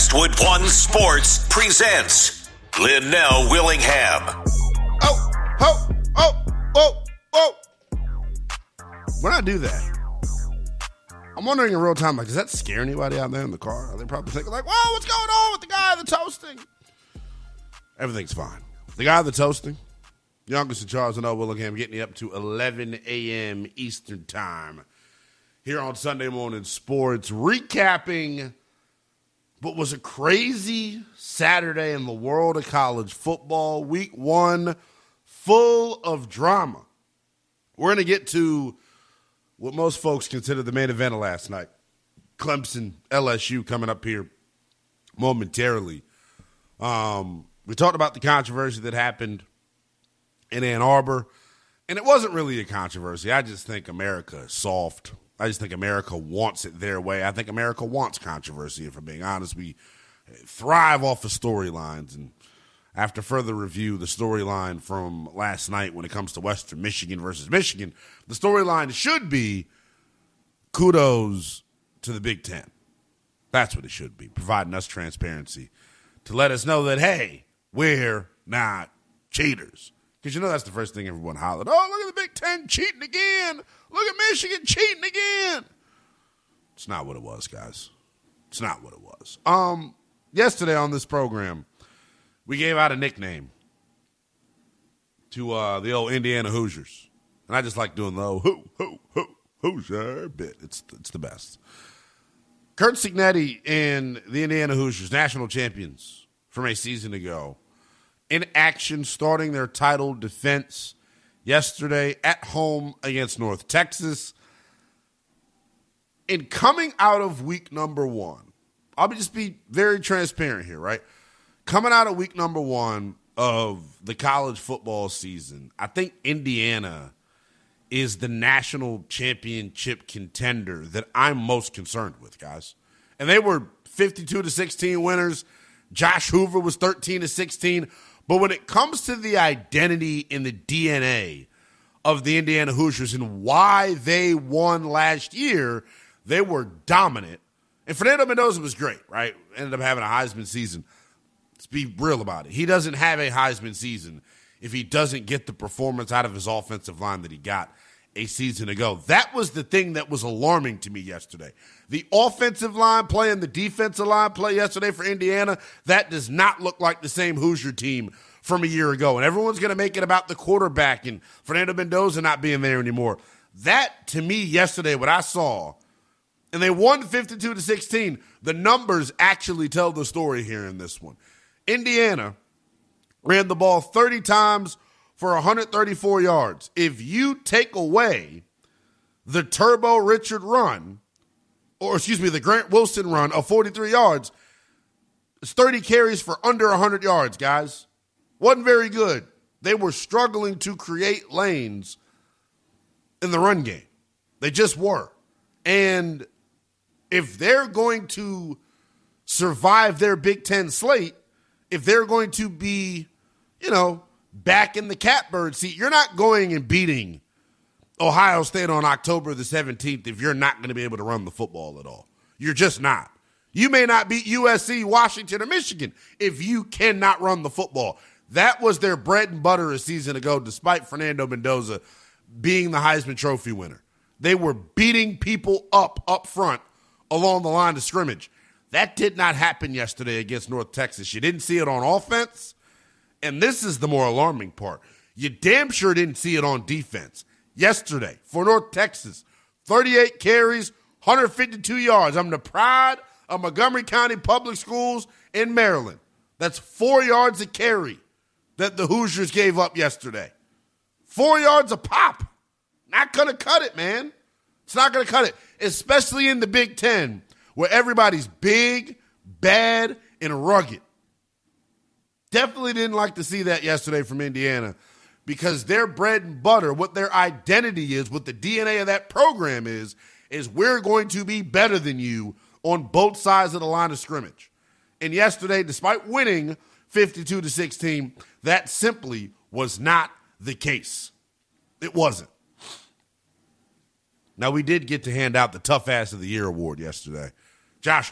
Westwood One Sports presents Linnell Willingham. When I do that, I'm wondering in real time, does that scare anybody out there in the car? Are they probably thinking whoa, what's going on with the guy that's hosting? Everything's fine. The guy that's hosting, youngest of Charles and Willingham, getting you up to 11 a.m. Eastern time here on Sunday Morning Sports, recapping what was a crazy Saturday in the world of college football. Week 1, full of drama. We're going to get to what most folks consider the main event of last night. Clemson, LSU coming up here momentarily. We talked about the controversy that happened in Ann Arbor, and it wasn't really a controversy. I just think America is soft. I just think America wants it their way. I think America wants controversy, if I'm being honest. We thrive off of storylines, and after further review, the storyline from last night when it comes to Western Michigan versus Michigan, the storyline should be kudos to the Big Ten. That's what it should be, providing us transparency to let us know that, hey, we're not cheaters. Because that's the first thing everyone hollered. Oh, look at the Big Ten cheating again. Look at Michigan cheating again. It's not what it was, guys. It's not what it was. Yesterday on this program, we gave out a nickname to the old Indiana Hoosiers. And I just like doing the Hoosier bit. It's the best. Curt Cignetti and the Indiana Hoosiers, national champions from a season ago, in action starting their title defense yesterday at home against North Texas. In coming out of week number 1, I'll just be very transparent here, right? Coming out of week number 1 of the college football season, I think Indiana is the national championship contender that I'm most concerned with, guys. And they were 52-16 winners. Josh Hoover was 13-16. But when it comes to the identity and the DNA of the Indiana Hoosiers and why they won last year, they were dominant. And Fernando Mendoza was great, right? Ended up having a Heisman season. Let's be real about it. He doesn't have a Heisman season if he doesn't get the performance out of his offensive line that he got a season ago. That was the thing that was alarming to me yesterday. The offensive line play and the defensive line play yesterday for Indiana, that does not look like the same Hoosier team from a year ago. And everyone's going to make it about the quarterback and Fernando Mendoza not being there anymore. That, to me, yesterday, what I saw, and they won 52-16, the numbers actually tell the story here in this one. Indiana ran the ball 30 times for 134 yards. If you take away the Turbo Richard run, the Grant Wilson run of 43 yards, it's 30 carries for under 100 yards, guys. Wasn't very good. They were struggling to create lanes in the run game. They just were. And if they're going to survive their Big Ten slate, if they're going to be, back in the catbird seat, you're not going and beating Ohio State on October the 17th if you're not going to be able to run the football at all. You're just not. You may not beat USC, Washington, or Michigan if you cannot run the football. That was their bread and butter a season ago, despite Fernando Mendoza being the Heisman Trophy winner. They were beating people up front along the line of scrimmage. That did not happen yesterday against North Texas. You didn't see it on offense, and this is the more alarming part. You damn sure didn't see it on defense. Yesterday, for North Texas, 38 carries, 152 yards. I'm the pride of Montgomery County Public Schools in Maryland. That's 4 yards a carry that the Hoosiers gave up yesterday. 4 yards a pop. Not going to cut it, man. It's not going to cut it, especially in the Big Ten, where everybody's big, bad, and rugged. Definitely didn't like to see that yesterday from Indiana because their bread and butter, what their identity is, what the DNA of that program is we're going to be better than you on both sides of the line of scrimmage. And yesterday, despite winning 52-16, that simply was not the case. It wasn't. Now, we did get to hand out the Tough Ass of the Year award yesterday. Josh